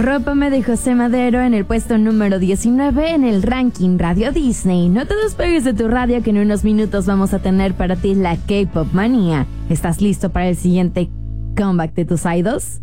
Arrópame de José Madero en el puesto número 19 en el ranking Radio Disney. No te despegues de tu radio que en unos minutos vamos a tener para ti la K-Pop Manía. ¿Estás listo para el siguiente comeback de tus idols?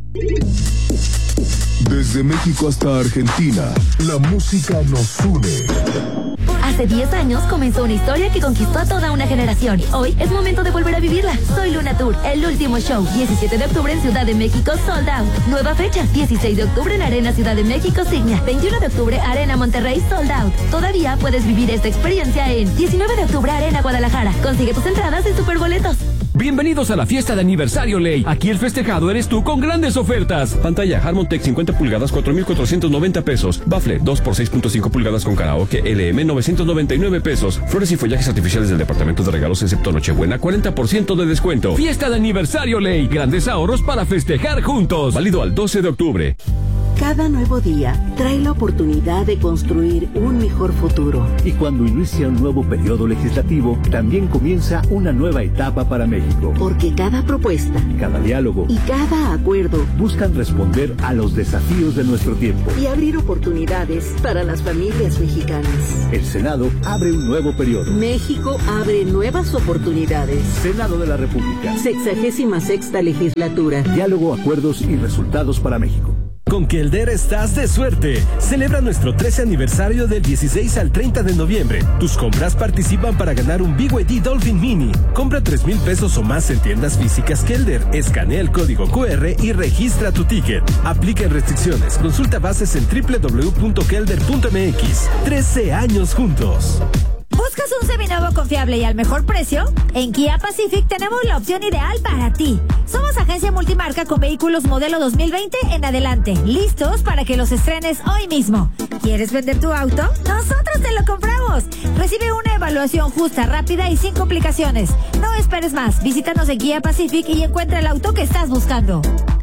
Desde México hasta Argentina, la música nos une. Hace 10 años comenzó una historia que conquistó a toda una generación. Hoy es momento de volver a vivirla. Soy Luna Tour, el último show. 17 de octubre en Ciudad de México, sold out. Nueva fecha, 16 de octubre en Arena Ciudad de México, Signia. 21 de octubre, Arena Monterrey, sold out. Todavía puedes vivir esta experiencia en 19 de octubre, Arena Guadalajara. Consigue tus entradas en Superboletos. Bienvenidos a la fiesta de aniversario Ley. Aquí el festejado eres tú con grandes ofertas. Pantalla Harmon Tech 50 pulgadas, 4,490 pesos. Bafle 2 por 6.5 pulgadas con karaoke LM, 999 pesos. Flores y follajes artificiales del departamento de regalos excepto Nochebuena, 40% de descuento. Fiesta de aniversario Ley. Grandes ahorros para festejar juntos. Válido al 12 de octubre. Cada nuevo día trae la oportunidad de construir un mejor futuro. Y cuando inicia un nuevo periodo legislativo, también comienza una nueva etapa para México. Porque cada propuesta, cada diálogo y cada acuerdo buscan responder a los desafíos de nuestro tiempo y abrir oportunidades para las familias mexicanas. El Senado abre un nuevo periodo. México abre nuevas oportunidades. Senado de la República. 66ª legislatura. Diálogo, acuerdos y resultados para México. Con Kelder estás de suerte. Celebra nuestro 13 aniversario del 16 al 30 de noviembre. Tus compras participan para ganar un BYD Dolphin Mini. Compra 3,000 pesos o más en tiendas físicas Kelder. Escanea el código QR y registra tu ticket. Aplica restricciones. Consulta bases en www.kelder.mx. 13 años juntos. ¿Buscas un seminuevo confiable y al mejor precio? En Kia Pacific tenemos la opción ideal para ti. Somos agencia multimarca con vehículos modelo 2020 en adelante, listos para que los estrenes hoy mismo. ¿Quieres vender tu auto? ¡Nosotros te lo compramos! Recibe una evaluación justa, rápida y sin complicaciones. No esperes más, visítanos en Kia Pacific y encuentra el auto que estás buscando.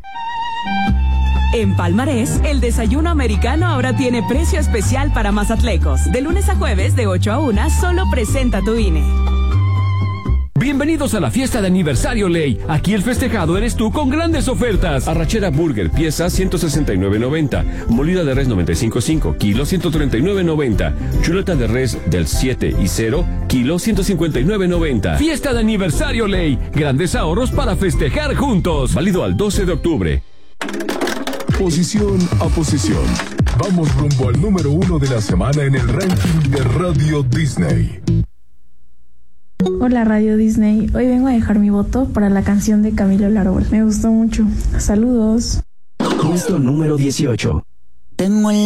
En Palmarés, el desayuno americano ahora tiene precio especial para mazatlecos. De lunes a jueves, de 8 a 1, solo presenta tu INE. Bienvenidos a la fiesta de aniversario Ley. Aquí el festejado eres tú con grandes ofertas. Arrachera Burger, pieza 169.90. Molida de res 95.5, kilo 139.90. Chuleta de res del 7 y 0, kilo 159.90. Fiesta de aniversario Ley. Grandes ahorros para festejar juntos. Válido al 12 de octubre. Posición a posición. Vamos rumbo al número 1 de la semana en el ranking de Radio Disney. Hola Radio Disney, hoy vengo a dejar mi voto para la canción de Camilo Larol. Me gustó mucho. Saludos. Puesto número 18. Tengo el